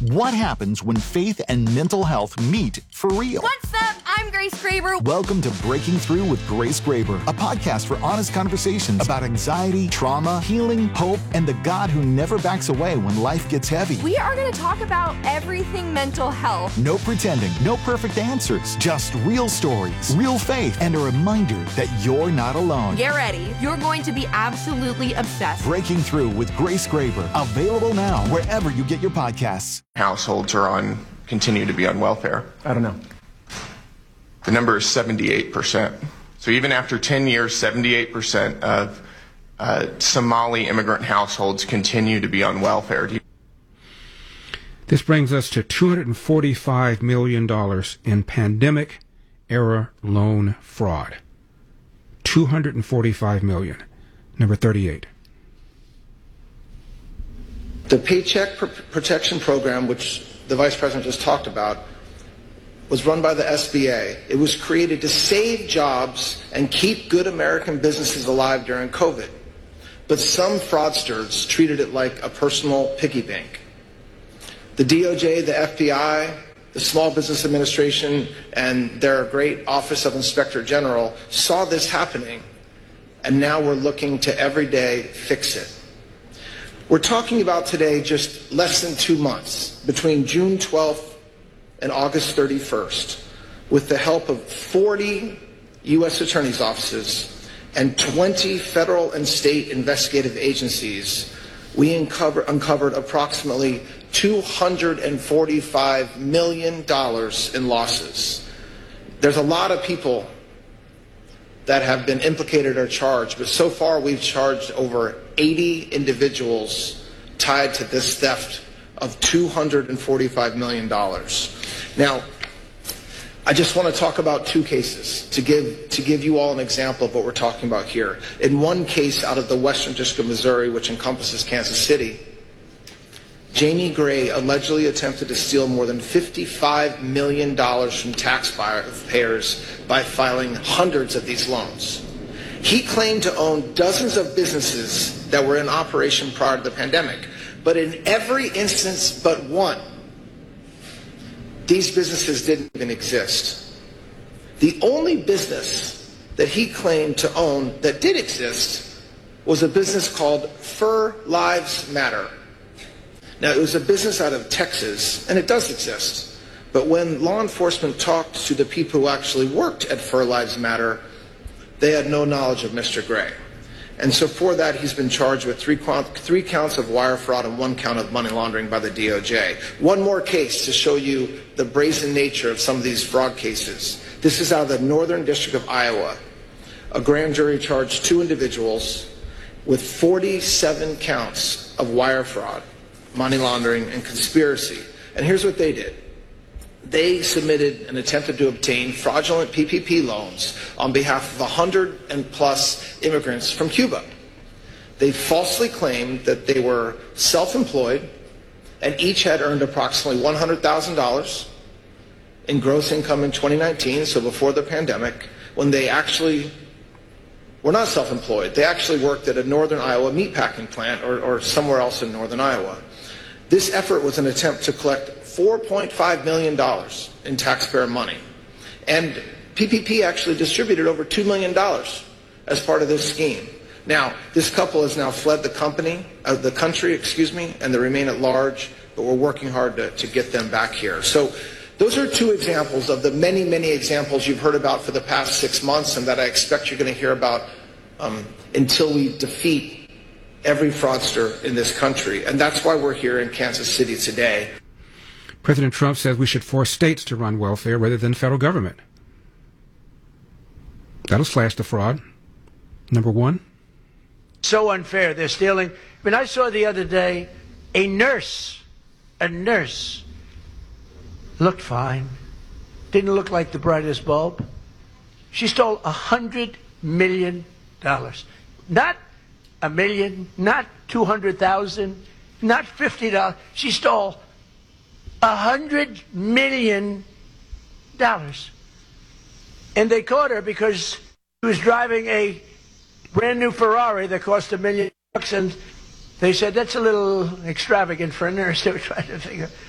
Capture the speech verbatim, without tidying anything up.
What happens when faith and mental health meet for real? What's up? I'm Grace Graber. Welcome to Breaking Through with Grace Graber, a podcast for honest conversations about anxiety, trauma, healing, hope, and the God who never backs away when life gets heavy. We are going to talk about everything mental health. No pretending, no perfect answers, just real stories, real faith, and a reminder that you're not alone. Get ready. You're going to be absolutely obsessed. Breaking Through with Grace Graber, available now wherever you get your podcasts. Households are on, continue to be on welfare. I don't know. The number is seventy-eight percent. So even after ten years, seventy-eight percent of uh, Somali immigrant households continue to be on welfare. You- this brings us to two hundred forty-five million dollars in pandemic-era loan fraud. two hundred forty-five million dollars. Number thirty-eight. The Paycheck Protection Program, which the Vice President just talked about, was run by the S B A. It was created to save jobs and keep good American businesses alive during COVID. But some fraudsters treated it like a personal piggy bank. The D O J, the F B I, the Small Business Administration, and their great Office of Inspector General saw this happening, and now we're looking to every day fix it. We're talking about today just less than two months, between June twelfth and August thirty-first, with the help of forty U S attorneys' offices and twenty federal and state investigative agencies, we uncover, uncovered approximately two hundred forty-five million dollars in losses. There's a lot of people that have been implicated or charged, but so far we've charged over eighty individuals tied to this theft of two hundred forty-five million dollars. Now, I just want to talk about two cases to give to give you all an example of what we're talking about here. In one case out of the Western District of Missouri, which encompasses Kansas City, Jamie Gray allegedly attempted to steal more than fifty-five million dollars from taxpayers by filing hundreds of these loans. He claimed to own dozens of businesses that were in operation prior to the pandemic, but in every instance but one, these businesses didn't even exist. The only business that he claimed to own that did exist was a business called Fur Lives Matter. Now, it was a business out of Texas, and it does exist. But when law enforcement talked to the people who actually worked at Fur Lives Matter, they had no knowledge of Mister Gray. And so for that, he's been charged with three, three counts of wire fraud and one count of money laundering by the D O J. One more case to show you the brazen nature of some of these fraud cases. This is out of the Northern District of Iowa. A grand jury charged two individuals with forty-seven counts of wire fraud, money laundering, and conspiracy. And here's what they did. They submitted and attempted to obtain fraudulent P P P loans on behalf of one hundred and plus immigrants from Cuba. They falsely claimed that they were self-employed and each had earned approximately one hundred thousand dollars in gross income in twenty nineteen, so before the pandemic, when they actually were not self-employed. They actually worked at a northern Iowa meatpacking plant or, or somewhere else in northern Iowa. This effort was an attempt to collect four point five million dollars in taxpayer money. And P P P actually distributed over two million dollars as part of this scheme. Now, this couple has now fled the company, uh, the country, excuse me, and they remain at large, but we're working hard to, to get them back here. So those are two examples of the many, many examples you've heard about for the past six months and that I expect you're going to hear about um, until we defeat every fraudster in this country. And that's why we're here in Kansas City today. President Trump says we should force states to run welfare rather than federal government. That'll slash the fraud. Number one. So unfair. They're stealing. I mean, I saw the other day a nurse, a nurse, looked fine, didn't look like the brightest bulb. She stole a hundred million dollars. Not a million, not two hundred thousand, not fifty dollars. She stole a hundred million dollars. And they caught her because she was driving a brand new Ferrari that cost a million bucks, and they said that's a little extravagant for a nurse. They were trying to figure